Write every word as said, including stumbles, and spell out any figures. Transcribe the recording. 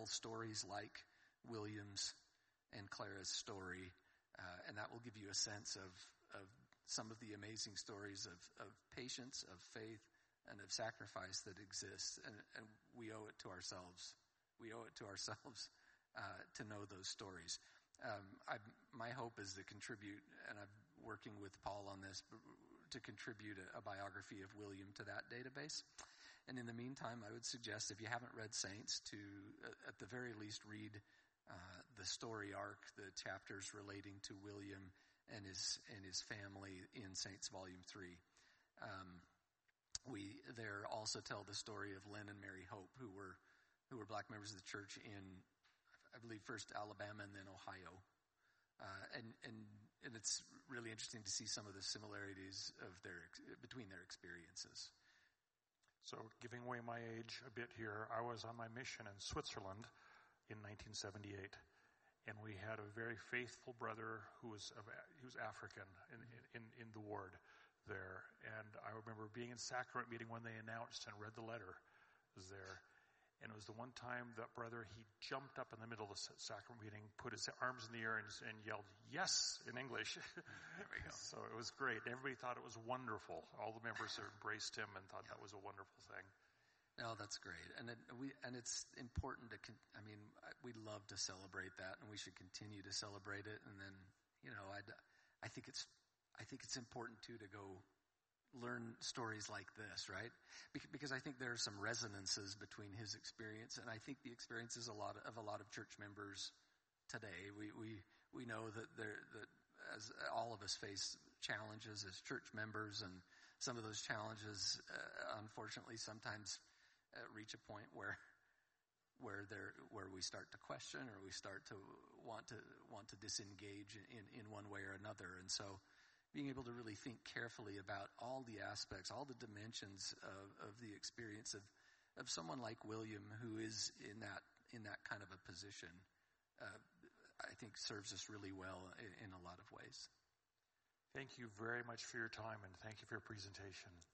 tell stories like William's and Clara's story, uh, and that will give you a sense of, of some of the amazing stories of, of patience, of faith, and of sacrifice that exists. And, and we owe it to ourselves. We owe it to ourselves uh, to know those stories. Um, I, my hope is to contribute, and I'm working with Paul on this, to contribute a, a biography of William to that database. And in the meantime, I would suggest, if you haven't read Saints, to uh, at the very least read uh, the story arc, the chapters relating to William and his and his family in Saints Volume Three. Um, we there also tell the story of Len and Mary Hope, who were who were black members of the church in, I believe, first Alabama and then Ohio. Uh, and, and and it's really interesting to see some of the similarities of their between their experiences. So, giving away my age a bit here, I was on my mission in Switzerland in nineteen seventy-eight, and we had a very faithful brother who was of, he was African in, in in the ward there. And I remember being in sacrament meeting when they announced and read the letter was there. And it was the one time that brother, he jumped up in the middle of the sacrament meeting, put his arms in the air and, and yelled, "Yes," in English. There we go. So it was great. Everybody thought it was wonderful. All the members embraced him and thought that was a wonderful thing. No, that's great. And it, we and it's important to, con- I mean, we love to celebrate that, and we should continue to celebrate it. And then, you know, I'd, I think it's, I think it's important too to go learn stories like this, right? Because I think there are some resonances between his experience and I think the experiences a lot of, of a lot of church members today. We we we know that there that as all of us face challenges as church members, and some of those challenges, uh, unfortunately, sometimes uh, reach a point where where there where we start to question or we start to want to want to disengage in in one way or another, and so. Being able to really think carefully about all the aspects, all the dimensions of, of the experience of, of someone like William, who is in that in that kind of a position, uh, I think serves us really well in, in a lot of ways. Thank you very much for your time, and thank you for your presentation.